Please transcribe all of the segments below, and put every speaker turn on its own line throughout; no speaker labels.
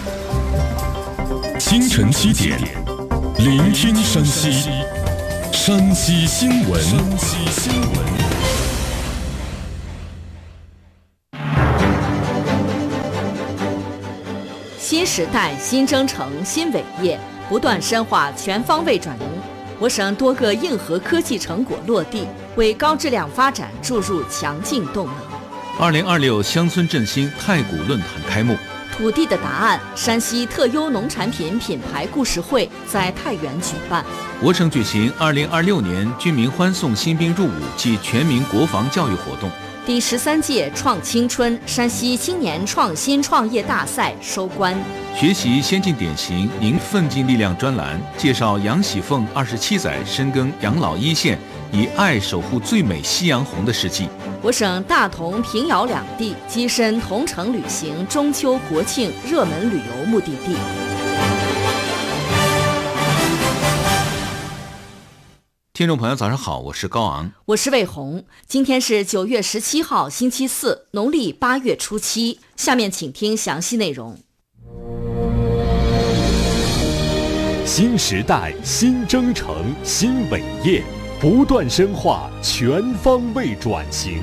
清晨7点，聆听山西，山西新闻。
新时代新征程新伟业不断深化全方位转移，我省多个硬核科技成果落地，为高质量发展注入强劲动能。
2026乡村振兴太谷论坛开幕。
土地的答案，山西特优农产品品牌故事会在太原举办。
我省举行2026年军民欢送新兵入伍暨全民国防教育活动。
第13届创青春山西青年创新创业大赛收官。
学习先进典型您奋进力量专栏介绍杨喜凤27载深耕养老一线，以爱守护最美夕阳红的事迹。
我省大同、平遥两地跻身同城旅行中秋国庆热门旅游目的地。
听众朋友早上好，我是高昂，
我是魏红。今天是9月17号星期四，农历8月初7。下面请听详细内容。
新时代新征程新伟业不断深化全方位转型。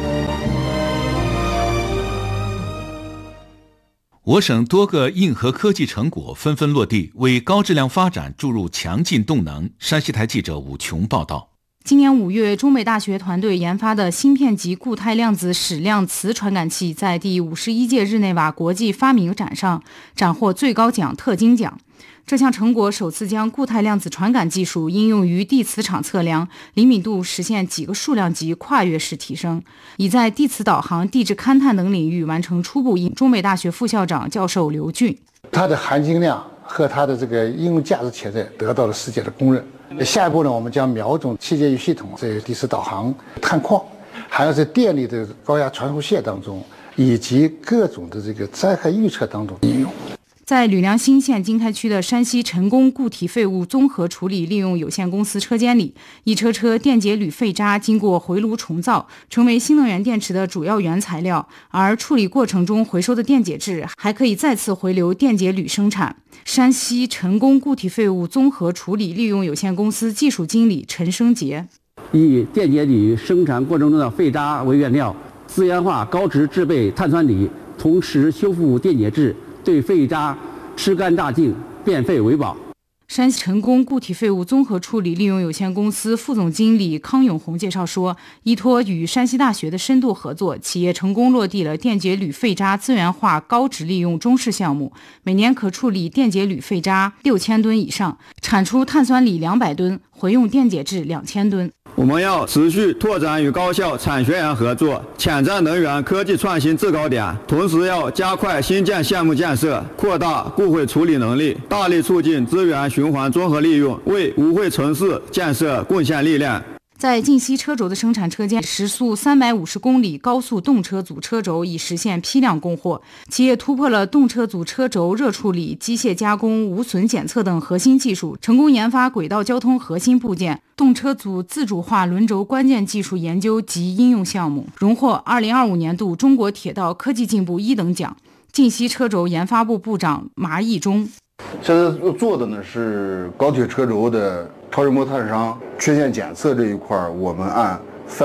我省多个硬核科技成果纷纷落地，为高质量发展注入强劲动能。山西台记者武琼报道。
今年5月，中美大学团队研发的芯片级固态量子矢量磁传感器在第51届日内瓦国际发明展上斩获最高奖特金奖。这项成果首次将固态量子传感技术应用于地磁场测量，灵敏度实现几个数量级跨越式提升，已在地磁导航、地质勘探等领域完成初步应用。中美大学副校长教授刘俊，
它的含金量和它的这个应用价值潜在得到了世界的公认。下一步呢，我们将瞄准器械与系统、在地磁导航、探矿，还有在电力的高压传输线当中，以及各种的这个灾害预测当中应用。
在吕梁新县经开区的山西成功固体废物综合处理利用有限公司车间里，一车电解铝废渣经过回炉重造，成为新能源电池的主要原材料，而处理过程中回收的电解质还可以再次回流电解铝生产。山西成功固体废物综合处理利用有限公司技术经理陈生杰，
以电解铝生产过程中的废渣为原料，资源化高值制备碳酸锂，同时修复电解质，对废渣吃干榨净，变废为宝。
山西成功固体废物综合处理利用有限公司副总经理康永红介绍说，依托与山西大学的深度合作，企业成功落地了电解铝废渣资源化高值利用中试项目，每年可处理电解铝废渣6000吨以上，产出碳酸锂200吨，回用电解质2000吨。
我们要持续拓展与高校产学研合作，潜在能源科技创新制高点，同时要加快新建项目建设，扩大固废处理能力，大力促进资源循环综合利用，为无废城市建设贡献力量。
在晋西车轴的生产车间，时速350公里高速动车组车轴已实现批量供货。企业突破了动车组车轴热处理、机械加工、无损检测等核心技术，成功研发轨道交通核心部件、动车组自主化轮轴关键技术研究及应用项目，荣获2025年度中国铁道科技进步1等奖。晋西车轴研发部部长马义忠，
现在做的呢是高铁车轴的超声波探伤缺陷检测这一块，我们按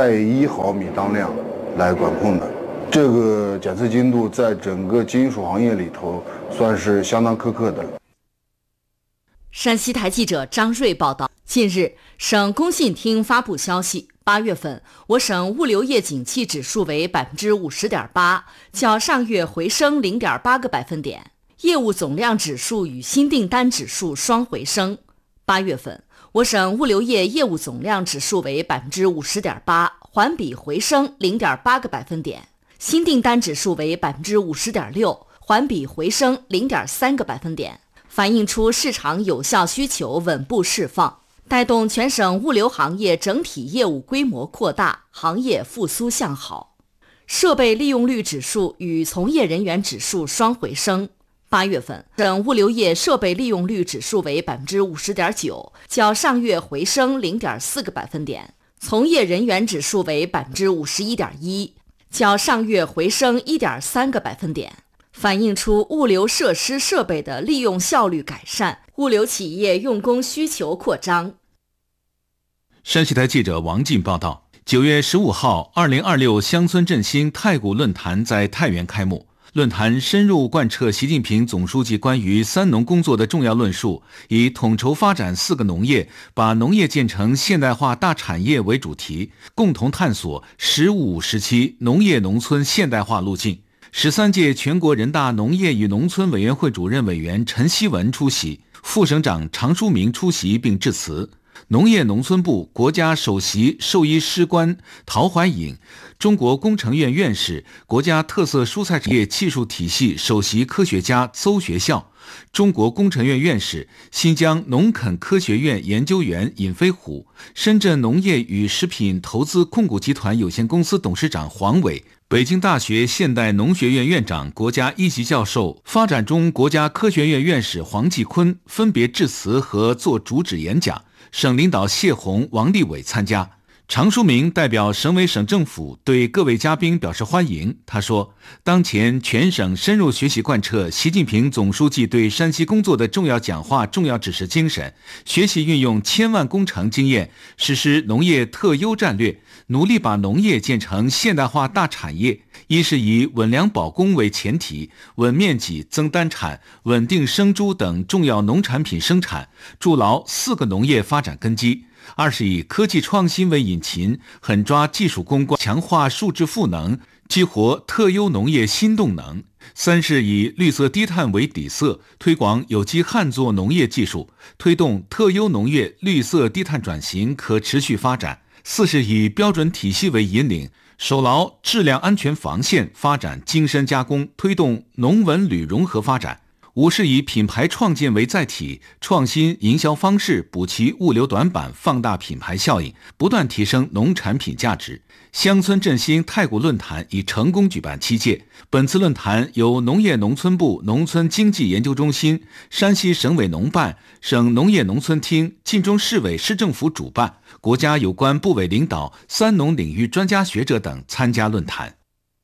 1毫米当量来管控的。这个检测精度在整个金属行业里头算是相当苛刻的了。
山西台记者张瑞报道，近日，省工信厅发布消息，8月份我省物流业景气指数为50.8%，较上月回升0.8个百分点。业务总量指数与新订单指数双回升。8月份，我省物流业业务总量指数为50.8%，环比回升0.8个百分点；新订单指数为50.6%，环比回升0.3个百分点，反映出市场有效需求稳步释放，带动全省物流行业整体业务规模扩大，行业复苏向好。设备利用率指数与从业人员指数双回升。8月份，省物流业设备利用率指数为50.9%，较上月回升0.4个百分点；从业人员指数为51.1%，较上月回升1.3个百分点。 反映出物流设施设备的利用效率改善，物流企业用工需求扩张。
山西台记者王进报道，9月15号，2026乡村振兴太谷论坛在太原开幕。论坛深入贯彻习近平总书记关于三农工作的重要论述，以统筹发展4个农业，把农业建成现代化大产业为主题，共同探索“15时期农业农村现代化路径。13届全国人大农业与农村委员会主任委员陈希文出席，副省长常书明出席并致辞。农业农村部国家首席兽医师官陶怀颖，中国工程院院士、国家特色蔬菜产业技术体系首席科学家邹学孝，中国工程院院士、新疆农垦科学院研究员尹飞虎，深圳农业与食品投资控股集团有限公司董事长黄伟，北京大学现代农学院院长、国家一级教授、发展中国家科学院院士黄继坤分别致辞和作主旨演讲。省领导谢宏、王立伟参加。常书明代表省委省政府对各位嘉宾表示欢迎。他说，当前全省深入学习贯彻习近平总书记对山西工作的重要讲话、重要指示精神，学习运用千万工程经验，实施农业特优战略，努力把农业建成现代化大产业。一是以稳粮保供为前提，稳面积、增单产、稳定生猪等重要农产品生产，筑牢4个农业发展根基。2是以科技创新为引擎，狠抓技术攻关，强化数字赋能，激活特优农业新动能。3是以绿色低碳为底色，推广有机旱作农业技术，推动特优农业绿色低碳转型可持续发展。4是以标准体系为引领，守牢质量安全防线，发展精深加工，推动农文旅融合发展。5是以品牌创建为载体，创新营销方式，补齐物流短板，放大品牌效应，不断提升农产品价值。乡村振兴太谷论坛已成功举办7届。本次论坛由农业农村部农村经济研究中心、山西省委农办、省农业农村厅、晋中市委市政府主办，国家有关部委领导、三农领域专家学者等参加论坛。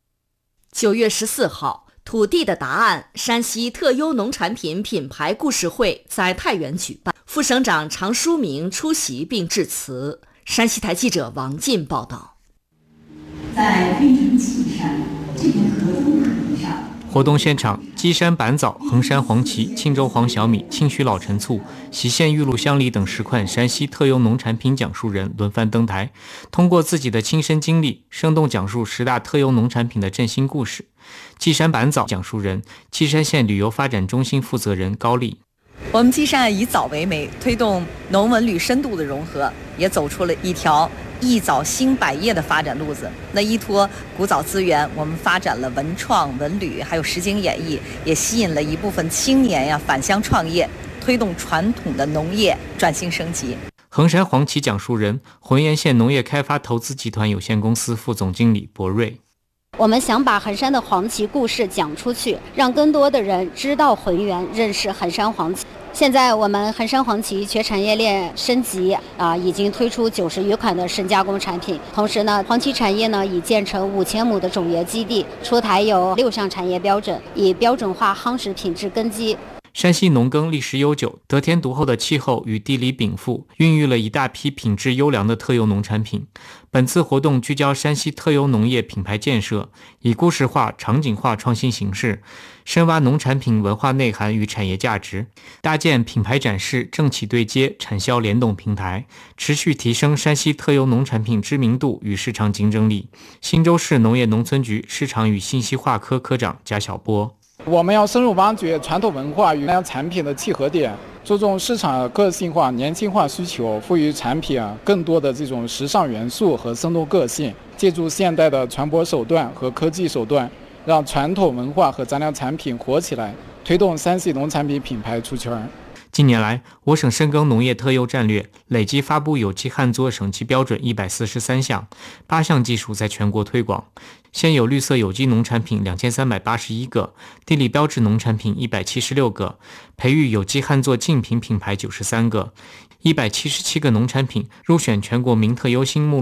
9月14号，土地的答案山西特优农产品品牌故事会在太原举办，副省长常书明出席并致辞。山西台记者王进报道。
在飞城岐山这片河中大地上，
活动现场，基山板枣、衡山黄芪、青州黄小米、清徐老陈醋、喜县玉露香梨等10款山西特优农产品讲述人轮番登台，通过自己的亲身经历，生动讲述10大特优农产品的振兴故事。基山板枣讲述人，基山县旅游发展中心负责人高丽。
我们基山以枣为媒，推动农文旅深度的融合，也走出了一条一枣兴百业的发展路子。那依托古枣资源，我们发展了文创、文旅，还有实景演艺，也吸引了一部分青年返乡创业，推动传统的农业转型升级。
衡山黄芪讲述人，浑源县农业开发投资集团有限公司副总经理博瑞。
我们想把衡山的黄芪故事讲出去，让更多的人知道浑源，认识衡山黄芪。现在我们衡山黄芪全产业链升级已经推出90余款的深加工产品。同时呢，黄芪产业呢已建成5000亩的种业基地，出台有6项产业标准，以标准化夯实品质根基。
山西农耕历史悠久，得天独厚的气候与地理禀赋，孕育了一大批品质优良的特优农产品。本次活动聚焦山西特优农业品牌建设，以故事化、场景化创新形式，深挖农产品文化内涵与产业价值，搭建品牌展示、政企对接、产销联动平台，持续提升山西特优农产品知名度与市场竞争力。忻州市农业农村局市场与信息化科科长贾晓波。
我们要深入挖掘传统文化与产品的契合点，注重市场个性化、年轻化需求，赋予产品更多的这种时尚元素和生动个性，借助现代的传播手段和科技手段，让传统文化和杂粮产品活起来，推动山西农产品品牌出圈。
近年来，我省深耕农业特优战略，累计发布有机旱作省级标准143项，8项技术在全国推广。现有绿色有机农产品2381个，地理标志农产品176个，培育有机旱作竞品品牌93个，177个农产品入选全国名特优新目录。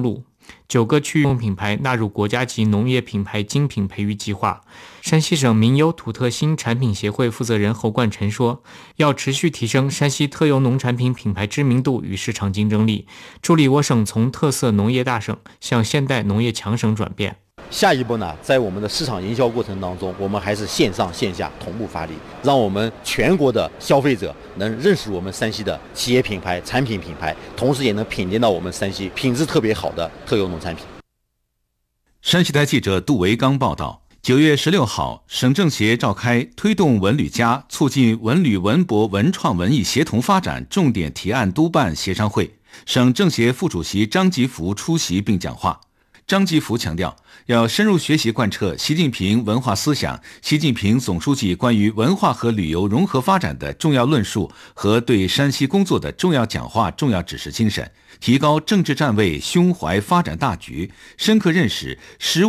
9个区域品牌纳入国家级农业品牌精品培育计划。山西省民优土特新产品协会负责人侯冠臣说，要持续提升山西特有农产品品牌知名度与市场竞争力，助力我省从特色农业大省向现代农业强省转变。
下一步呢，在我们的市场营销过程当中，我们还是线上线下同步发力，让我们全国的消费者能认识我们山西的企业品牌、产品品牌，同时也能品鉴到我们山西品质特别好的特有农产品。
山西台记者杜维刚报道，9月16号，省政协召开推动文旅加促进文旅文博文创文艺协同发展重点提案督办协商会，省政协副主席张吉福出席并讲话。张吉福强调，要深入学习贯彻习近平文化思想、习近平总书记关于文化和旅游融合发展的重要论述和对山西工作的重要讲话、重要指示精神，提高政治站位，胸怀发展大局，深刻认识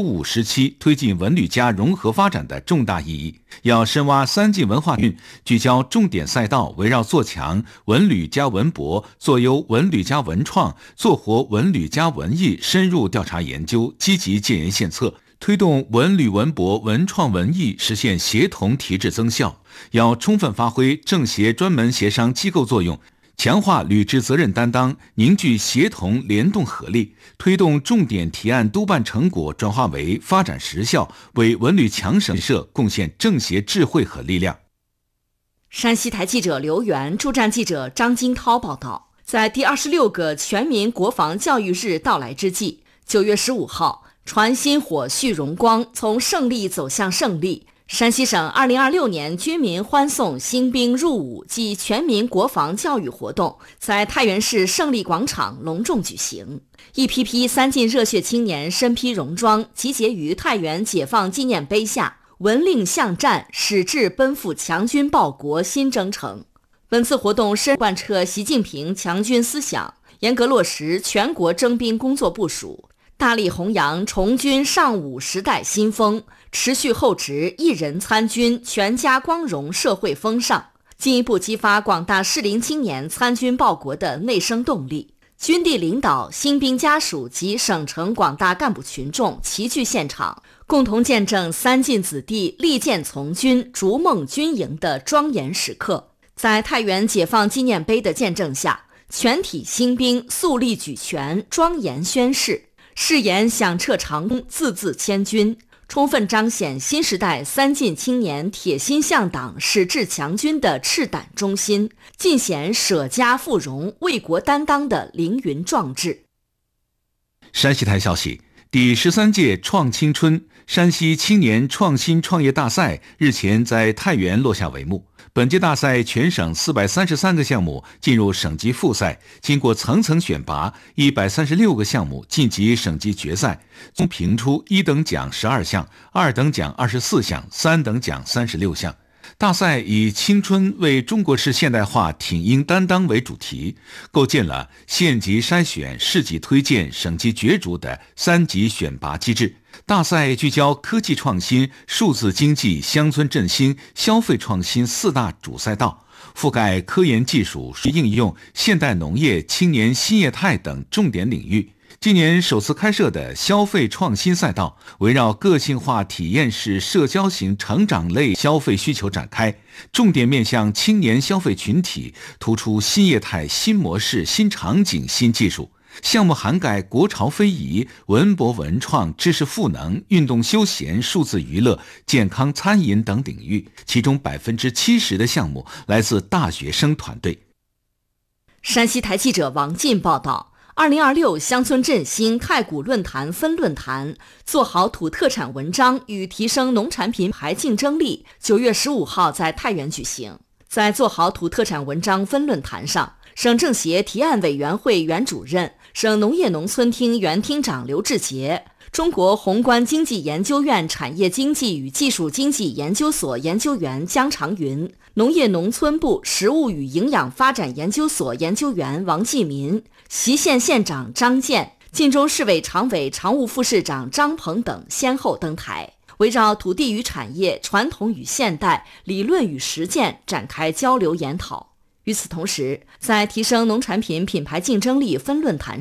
15、17推进文旅加融合发展的重大意义。要深挖3晋文化运，聚焦重点赛道，围绕做强文旅加文博、做优文旅加文创、做活文旅加文艺深入调查研究，积极建言献策，推动文旅文博文创文艺实现协同提质增效。要充分发挥政协专门协商机构作用，强化履职责任担当，凝聚协同联动合力，推动重点提案督办成果转化为发展实效，为文旅强省社贡献政协智慧和力量。
山西台记者刘源、驻站记者张金涛报道，在第26个全民国防教育日到来之际，9月15号，传薪火续荣光，从胜利走向胜利。山西省2026年军民欢送新兵入伍暨全民国防教育活动在太原市胜利广场隆重举行。一批批3晋热血青年身披戎装，集结于太原解放纪念碑下，闻令向战，矢志奔赴强军报国新征程。本次活动深贯彻习近平强军思想，严格落实全国征兵工作部署，大力弘扬重军尚武时代新风，持续厚植一人参军全家光荣社会风尚，进一步激发广大适龄青年参军报国的内生动力。军地领导、新兵家属及省城广大干部群众齐聚现场，共同见证3晋子弟利剑从军、逐梦军营的庄严时刻。在太原解放纪念碑的见证下，全体新兵肃立举拳，庄严宣誓，誓言响彻长空，字字千钧，充分彰显新时代3晋青年铁心向党、矢志强军的赤胆忠心，尽显舍家负荣、为国担当的凌云壮志。
山西台消息，第13届创青春山西青年创新创业大赛日前在太原落下帷幕。本届大赛全省433个项目进入省级复赛，经过层层选拔，136个项目晋级省级决赛，共评出1等奖12项，2等奖24项，3等奖36项。大赛以青春为中国式现代化挺膺担当为主题，构建了县级筛选、市级推荐、省级角逐的3级选拔机制。大赛聚焦科技创新、数字经济、乡村振兴、消费创新4大主赛道，覆盖科研技术、应用、现代农业、青年新业态等重点领域。今年首次开设的消费创新赛道，围绕个性化体验式社交型成长类消费需求展开，重点面向青年消费群体，突出新业态、新模式、新场景、新技术。项目涵盖国潮非遗、文博文创、知识赋能、运动休闲、数字娱乐、健康餐饮等领域，其中70%的项目来自大学生团队。
山西台记者王进报道，2026乡村振兴太谷论坛分论坛做好土特产文章与提升农产品牌竞争力9月15号在太原举行。在做好土特产文章分论坛上，省政协提案委员会原主任、省农业农村厅原厅长刘志杰，中国宏观经济研究院产业经济与技术经济研究所研究员姜长云，农业农村部食物与营养发展研究所研究员王继民，习县县长张健、晋中市委常委常务副市长张鹏等先后登台，围绕土地与产业、传统与现代、理论与实践展开交流研讨。与此同时，在提升农产品品牌竞争力分论坛上，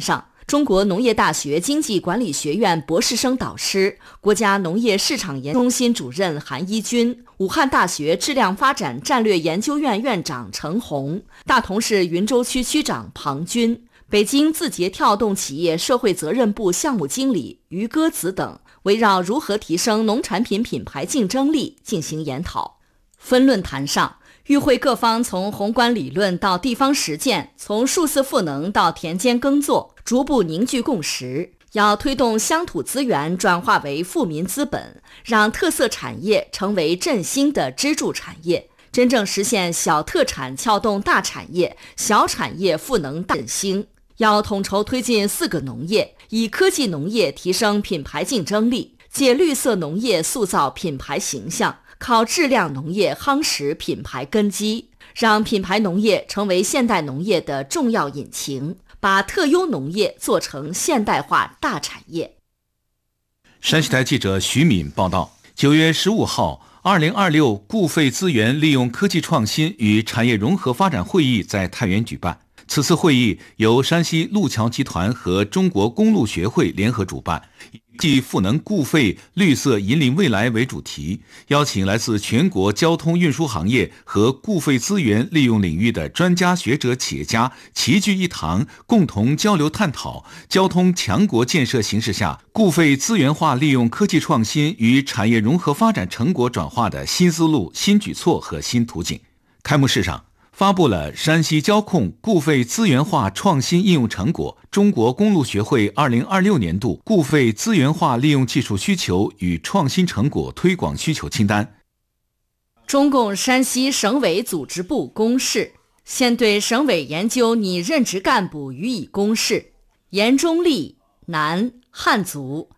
中国农业大学经济管理学院博士生导师，国家农业市场研究中心主任韩一军，武汉大学质量发展战略研究院院长程红，大同市云州区区长庞军，北京字节跳动企业社会责任部项目经理于歌子等，围绕如何提升农产品品牌竞争力进行研讨。分论坛上，与会各方从宏观理论到地方实践，从数字赋能到田间耕作，逐步凝聚共识，要推动乡土资源转化为富民资本，让特色产业成为振兴的支柱产业，真正实现小特产撬动大产业，小产业赋能大振兴。要统筹推进4个农业，以科技农业提升品牌竞争力，借绿色农业塑造品牌形象，靠质量农业夯实品牌根基，让品牌农业成为现代农业的重要引擎，把特优农业做成现代化大产业。
山西台记者徐敏报道，9月15号，2026固废资源利用科技创新与产业融合发展会议在太原举办。此次会议由山西路桥集团和中国公路学会联合主办，以赋能固废绿色引领未来为主题，邀请来自全国交通运输行业和固废资源利用领域的专家学者企业家齐聚一堂，共同交流探讨交通强国建设形势下固废资源化利用科技创新与产业融合发展成果转化的新思路、新举措和新途径。开幕式上发布了山西交控固废资源化创新应用成果中国公路学会2026年度固废资源化利用技术需求与创新成果推广需求清单。
中共山西省委组织部公示，现对省委研究拟任职干部予以公示。严中立，男，汉族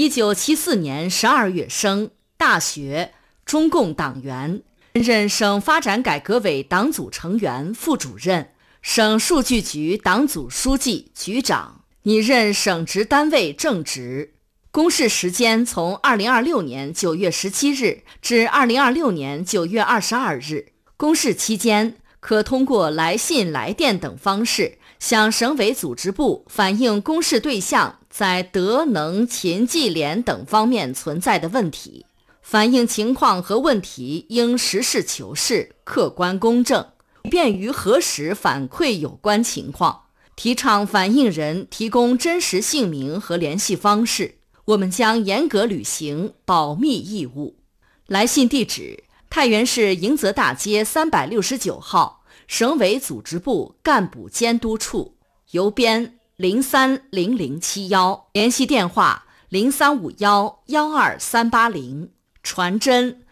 ，1974年12月生，大学，中共党员，任省发展改革委党组成员、副主任，省数据局党组书记、局长，拟任省直单位正职。公示时间从2026年9月17日至2026年9月22日。公示期间，可通过来信、来电等方式向省委组织部反映公示对象在德、能、勤、计、廉等方面存在的问题。反映情况和问题应实事求是、客观公正，便于核实反馈有关情况。提倡反映人提供真实姓名和联系方式，我们将严格履行保密义务。来信地址：太原市迎泽大街369号，省委组织部干部监督处，邮编030071，联系电话0351-12380。传真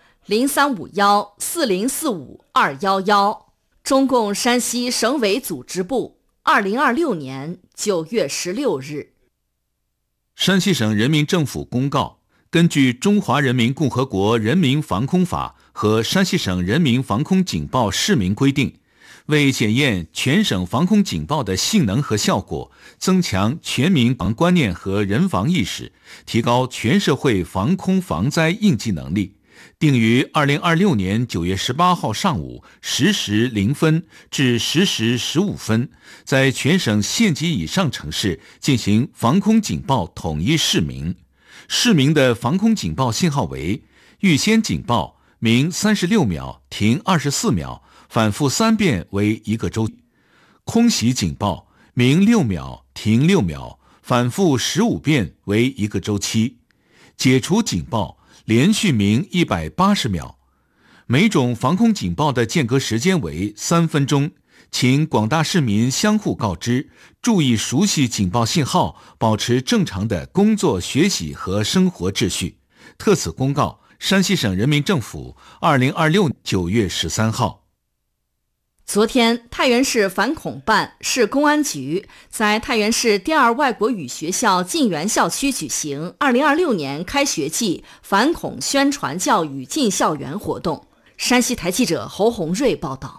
0351-4045-211。中共山西省委组织部2026年9月16日。
山西省人民政府公告，根据《中华人民共和国人民防空法》和《山西省人民防空警报市民规定》，为检验全省防空警报的性能和效果，增强全民防观念和人防意识，提高全社会防空防灾应急能力，定于2026年9月18号上午10时0分至10时15分，在全省县级以上城市进行防空警报统一试鸣。试鸣的防空警报信号为：预先警报，鸣36秒，停24秒，反复3遍为1个周期；空袭警报，鸣6秒，停6秒，反复15遍为1个周期；解除警报，连续鸣180秒。每种防空警报的间隔时间为3分钟，请广大市民相互告知，注意熟悉警报信号，保持正常的工作、学习和生活秩序。特此公告，山西省人民政府2026 9月13号。
昨天，太原市反恐办、市公安局在太原市第2外国语学校晋源校区举行2026年开学季反恐宣传教育进校园活动。山西台记者侯红瑞报道。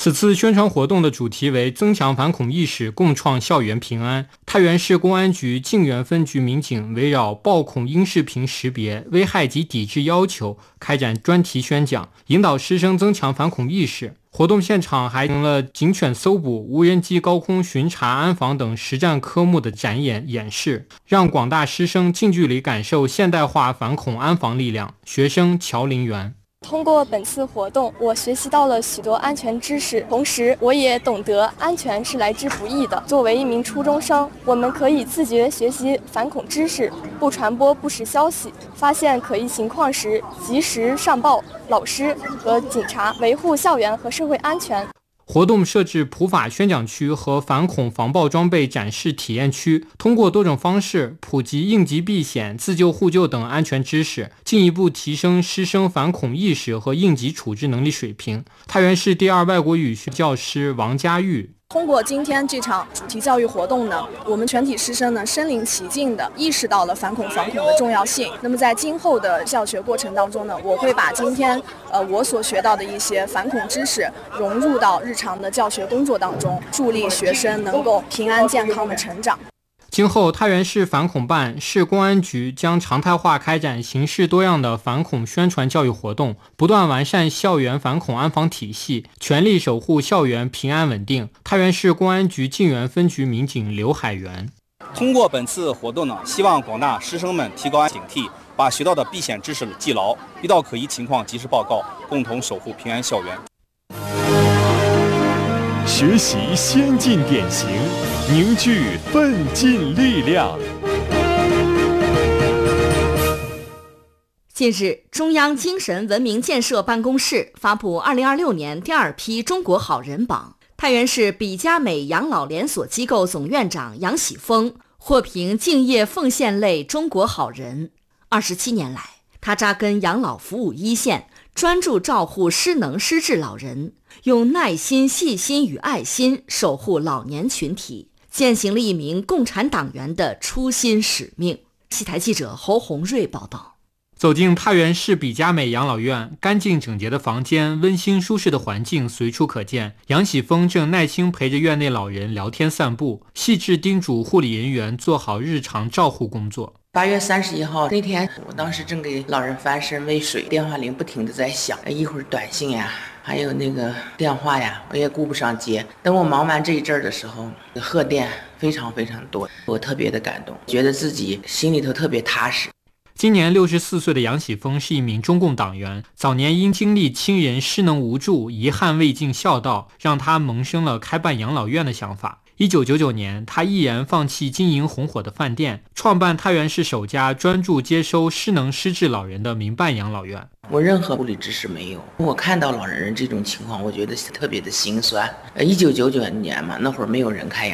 此次宣传活动的主题为增强反恐意识，共创校园平安。太原市公安局泾源分局民警围绕暴恐音视频识别、危害及抵制要求开展专题宣讲，引导师生增强反恐意识。活动现场还进行了警犬搜捕、无人机高空巡查安防等实战科目的展演演示，让广大师生近距离感受现代化反恐安防力量。学生乔林园。
通过本次活动，我学习到了许多安全知识，同时我也懂得安全是来之不易的。作为一名初中生，我们可以自觉学习反恐知识，不传播不实消息，发现可疑情况时及时上报老师和警察，维护校园和社会安全。
活动设置普法宣讲区和反恐防暴装备展示体验区，通过多种方式普及应急避险、自救互救等安全知识，进一步提升师生反恐意识和应急处置能力水平。太原市第2外国语学教师王佳玉。
通过今天这场主题教育活动呢，我们全体师生呢身临其境的意识到了反恐防恐的重要性。那么在今后的教学过程当中呢，我会把今天我所学到的一些反恐知识融入到日常的教学工作当中，助力学生能够平安健康的成长。
今后太原市反恐办、市公安局将常态化开展形式多样的反恐宣传教育活动，不断完善校园反恐安防体系，全力守护校园平安稳定。太原市公安局泾源分局民警刘海源。
通过本次活动呢，希望广大师生们提高警惕，把学到的避险知识记牢，遇到可疑情况及时报告，共同守护平安校园。
学习先进典型，凝聚奋进力量。
近日，中央精神文明建设办公室发布2026年第2批中国好人榜，太原市比佳美养老连锁机构总院长杨喜峰获评敬业奉献类中国好人。27年来，他扎根养老服务一线，专注照护失能失智老人，用耐心、细心与爱心守护老年群体，践行了一名共产党员的初心使命。西台记者侯红瑞报道。
走进太原市比佳美养老院，干净整洁的房间、温馨舒适的环境随处可见。杨喜峰正耐心陪着院内老人聊天散步，细致叮嘱护理人员做好日常照护工作。
8月31号那天，我当时正给老人翻身喂水，电话铃不停地在响，一会儿短信呀，还有那个电话呀，我也顾不上接。等我忙完这一阵的时候，贺电非常非常多，我特别的感动，觉得自己心里头特别踏实。
今年64岁的杨喜峰是一名中共党员，早年因经历亲人失能无助、遗憾未尽孝道，让他萌生了开办养老院的想法。1999年，他毅然放弃经营红火的饭店，创办太原市首家专注接收失能失智老人的民办养老院。
我任何护理知识没有，我看到老人这种情况，我觉得特别的心酸。1999年嘛，那会儿没有人开养